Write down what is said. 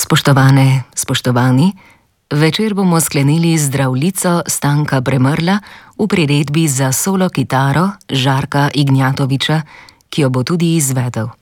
Spoštovane, spoštovani, večer bomo sklenili z Zdravljico Stanka Premrla v priredbi za solo kitaro Žarka Ignjatoviča, ki jo bo tudi izvedel.